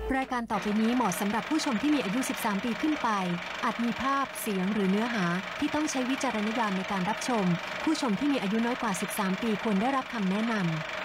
รายการต่อไปนี้เหมาะสำหรับผู้ชมที่มีอายุ 13 ปีขึ้นไปอาจมีภาพเสียงหรือเนื้อหาที่ต้องใช้วิจารณญาณในการรับชมผู้ชมที่มีอายุน้อยกว่า 13 ปีควรได้รับคำแนะนำ